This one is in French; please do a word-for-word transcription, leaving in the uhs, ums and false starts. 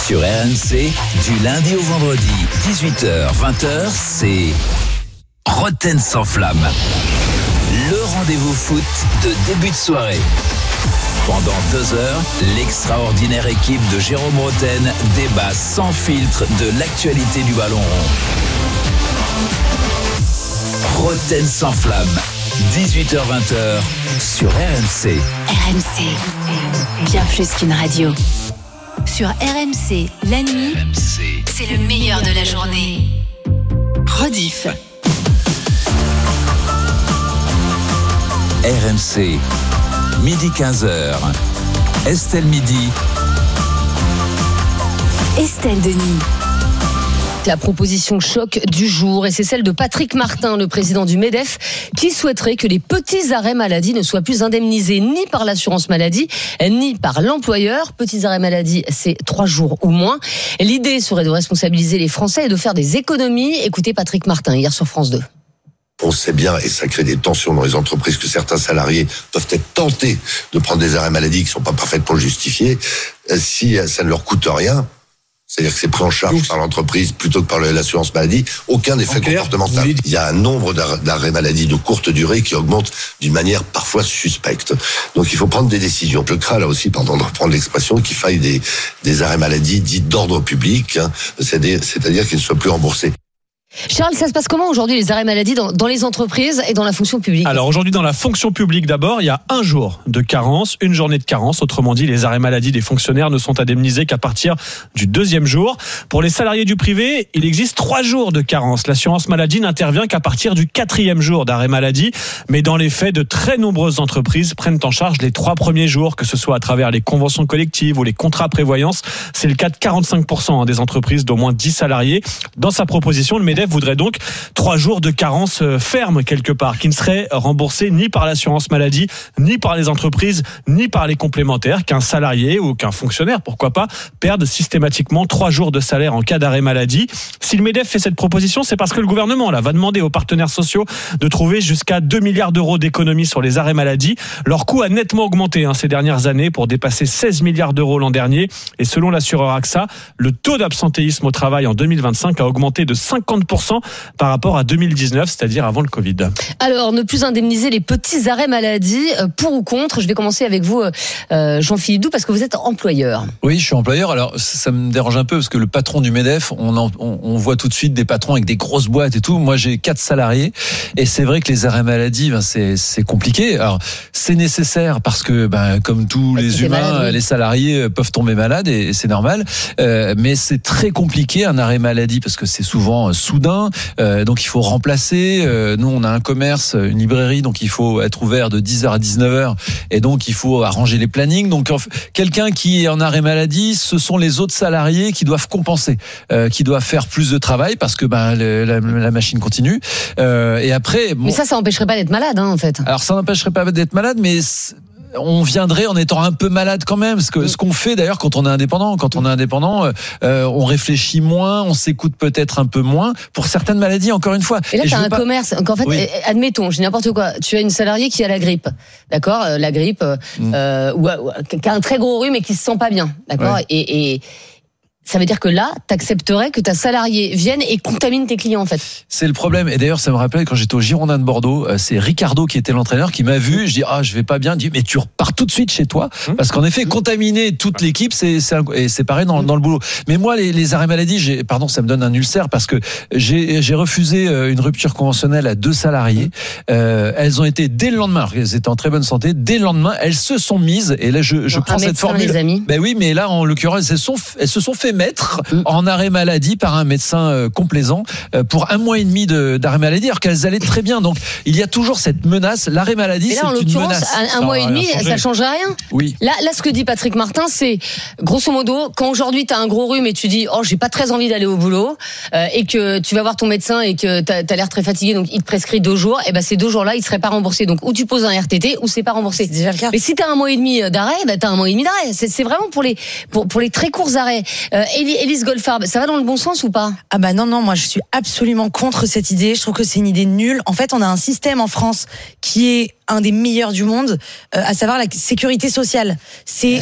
Sur R M C, du lundi au vendredi, dix-huit heures vingt heures, c'est Roten sans flamme. Le rendez-vous foot de début de soirée. Pendant deux heures, l'extraordinaire équipe de Jérôme Roten débat sans filtre de l'actualité du ballon rond. Roten sans flamme, dix-huit heures vingt heures sur R M C. R M C, bien plus qu'une radio. Sur R M C, la nuit, R M C, c'est le meilleur de la journée. Rediff. R M C, midi quinze heures. Estelle Midi. Estelle Denis. La proposition choc du jour, et c'est celle de Patrick Martin, le président du MEDEF, qui souhaiterait que les petits arrêts maladie ne soient plus indemnisés ni par l'assurance maladie, ni par l'employeur. Petits arrêts maladie, c'est trois jours ou moins. L'idée serait de responsabiliser les Français et de faire des économies. Écoutez Patrick Martin, hier sur France deux. On sait bien, et ça crée des tensions dans les entreprises, que certains salariés peuvent être tentés de prendre des arrêts maladie qui ne sont pas parfaits pour le justifier, si ça ne leur coûte rien. C'est-à-dire que c'est pris en charge Donc, par l'entreprise plutôt que par l'assurance maladie. Aucun effet comportemental. Il y a un nombre d'arrêts maladie de courte durée qui augmente d'une manière parfois suspecte. Donc il faut prendre des décisions. Je crains là aussi, pardon de reprendre l'expression, qu'il faille des, des arrêts maladie dits d'ordre public, hein, c'est-à-dire qu'ils ne soient plus remboursés. Charles, ça se passe comment aujourd'hui les arrêts maladie dans, dans les entreprises et dans la fonction publique ? Alors aujourd'hui dans la fonction publique d'abord, il y a un jour de carence, une journée de carence. Autrement dit, les arrêts maladie des fonctionnaires ne sont indemnisés qu'à partir du deuxième jour. Pour les salariés du privé, il existe trois jours de carence. L'assurance maladie n'intervient qu'à partir du quatrième jour d'arrêt maladie. Mais dans les faits, de très nombreuses entreprises prennent en charge les trois premiers jours, que ce soit à travers les conventions collectives ou les contrats prévoyance. C'est le cas de quarante-cinq pour cent des entreprises d'au moins dix salariés. Dans sa proposition, le MEDEF voudrait donc trois jours de carence ferme quelque part, qui ne seraient remboursés ni par l'assurance maladie, ni par les entreprises, ni par les complémentaires, qu'un salarié ou qu'un fonctionnaire, pourquoi pas, perde systématiquement trois jours de salaire en cas d'arrêt maladie. Si le MEDEF fait cette proposition, c'est parce que le gouvernement là, va demander aux partenaires sociaux de trouver jusqu'à deux milliards d'euros d'économies sur les arrêts maladie. Leur coût a nettement augmenté hein, ces dernières années pour dépasser seize milliards d'euros l'an dernier. Et selon l'assureur A X A, le taux d'absentéisme au travail en deux mille vingt-cinq a augmenté de cinquante pour cent par rapport à deux mille dix-neuf, c'est-à-dire avant le Covid. Alors, ne plus indemniser les petits arrêts maladie, pour ou contre ? Je vais commencer avec vous, euh, Jean-Philippe Doux, parce que vous êtes employeur. Oui, je suis employeur. Alors, ça me dérange un peu, parce que le patron du MEDEF, on, en, on, on voit tout de suite des patrons avec des grosses boîtes et tout. Moi, j'ai quatre salariés, et c'est vrai que les arrêts maladie, ben, c'est, c'est compliqué. Alors, c'est nécessaire, parce que, ben, comme tous parce les humains, malade, oui. les salariés peuvent tomber malades, et, et c'est normal. Euh, mais c'est très compliqué, un arrêt maladie, parce que c'est souvent euh, soudain. Euh, donc il faut remplacer. Euh, nous on a un commerce, une librairie, donc il faut être ouvert de dix heures à dix-neuf heures, et donc il faut arranger les plannings. Donc quelqu'un qui est en arrêt maladie, ce sont les autres salariés qui doivent compenser, euh, qui doivent faire plus de travail parce que ben le, la, la machine continue. Euh, et après, bon, mais ça, ça n'empêcherait pas d'être malade, hein, en fait. Alors ça n'empêcherait pas d'être malade, mais on viendrait en étant un peu malade quand même, ce que ce qu'on fait d'ailleurs quand on est indépendant. Quand on est indépendant, euh, on réfléchit moins, on s'écoute peut-être un peu moins pour certaines maladies. Encore une fois. Et là, tu as un pas... commerce. Donc en fait, oui. admettons, je dis n'importe quoi. Tu as une salariée qui a la grippe, d'accord, la grippe, mm. euh, ou, ou qui a un très gros rhume et qui se sent pas bien, d'accord, ouais. et, et ça veut dire que là, t'accepterais que ta salariée vienne et contamine tes clients, en fait. C'est le problème. Et d'ailleurs, ça me rappelle quand j'étais au Girondin de Bordeaux, c'est Ricardo qui était l'entraîneur qui m'a vu. Je dis, ah, je vais pas bien. Il dit, mais tu repars tout de suite chez toi. Parce qu'en effet, contaminer toute l'équipe, c'est, c'est, un, et c'est pareil dans, dans le boulot. Mais moi, les, les arrêts maladie, j'ai, pardon, ça me donne un ulcère parce que j'ai, j'ai refusé une rupture conventionnelle à deux salariés. Euh, elles ont été dès le lendemain, elles étaient en très bonne santé. Dès le lendemain, elles se sont mises. Et là, je, je prends cette formule. Les amis. Ben oui, mais là, en l'occurrence, elles, sont, elles se sont fait mettre en arrêt maladie par un médecin euh, complaisant euh, pour un mois et demi de, d'arrêt maladie, alors qu'elles allaient très bien. Donc il y a toujours cette menace. L'arrêt maladie, là, c'est une menace. Un, un mois et demi, ça changerait rien. Oui. Là, là, ce que dit Patrick Martin, c'est grosso modo, quand aujourd'hui tu as un gros rhume et tu dis, oh, j'ai pas très envie d'aller au boulot, euh, et que tu vas voir ton médecin et que t'as, t'as l'air très fatigué, donc il te prescrit deux jours, et ben ces deux jours-là, ils seraient pas remboursés. Donc ou tu poses un R T T ou c'est pas remboursé. C'est déjà le cas. Mais si t'as un mois et demi d'arrêt, ben t'as un mois et demi d'arrêt. C'est, c'est vraiment pour les pour pour les très courts arrêts. Euh, Élise Goldfarb, ça va dans le bon sens ou pas ? Ah bah non, non, moi je suis absolument contre cette idée. Je trouve que c'est une idée nulle. En fait, on a un système en France qui est un des meilleurs du monde, euh, à savoir la sécurité sociale. C'est